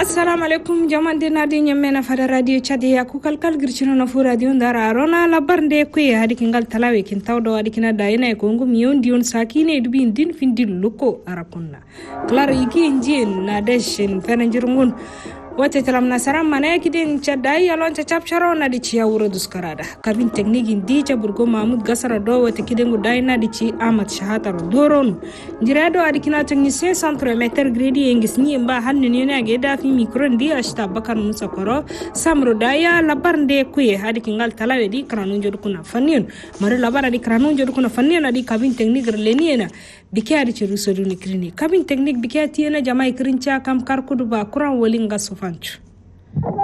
assalamu alaikum jaman dina din yamme na fada radio chadi ya ku kalkal girchino na fu radio ndara rona labar nde ku ya hadi kingal talawe kin tawdo hadi kina dayina ko ngum yon dion sakine dubi din findil luko arakunna claro iki injin na deshin fenanjirngun wate talam nasaram mana kidin chadai alon chap charo na di ciya wuro duskarada kabin tekniki ndi cha burgo mahmud gasara do wate kidin gudai na di ci amat shahata doron jirado adikina technicien centre meter gredi engis ni mba hannu ne na ga dafi micro ndi ashta bakar musa koro samro daya labar nde kuye hadikingal talawe di kranun jodu kuna fannion mare labar di kranun jodu kuna fannion adi kabin teknik leniena bikiari ci rusodu ni krini kabin teknik bikiati na jamai krincha kam karkudu ba kuran wolinga fancho